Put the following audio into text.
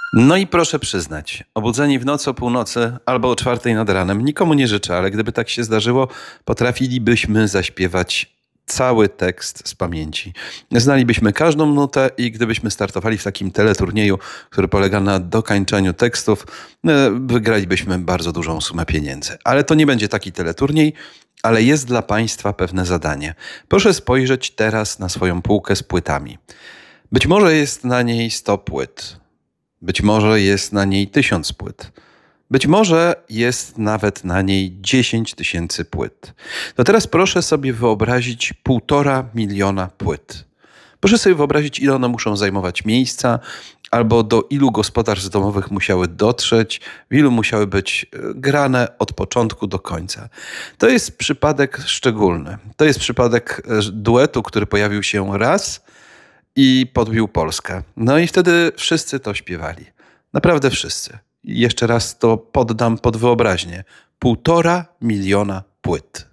No i proszę przyznać, obudzeni w nocy o północy albo o 4 nad ranem, nikomu nie życzę, ale gdyby tak się zdarzyło, potrafilibyśmy zaśpiewać cały tekst z pamięci. Znalibyśmy każdą nutę i gdybyśmy startowali w takim teleturnieju, który polega na dokańczaniu tekstów, wygralibyśmy bardzo dużą sumę pieniędzy. Ale to nie będzie taki teleturniej, ale jest dla Państwa pewne zadanie. Proszę spojrzeć teraz na swoją półkę z płytami. Być może jest na niej 100 płyt. Być może jest na niej 1000 płyt. Być może jest nawet na niej 10 000 płyt. To teraz proszę sobie wyobrazić 1,5 miliona płyt. Proszę sobie wyobrazić, ile one muszą zajmować miejsca, albo do ilu gospodarstw domowych musiały dotrzeć, w ilu musiały być grane od początku do końca. To jest przypadek szczególny. To jest przypadek duetu, który pojawił się raz i podbił Polskę. No i wtedy wszyscy to śpiewali. Naprawdę wszyscy. I jeszcze raz to poddam pod wyobraźnię. 1,5 miliona płyt.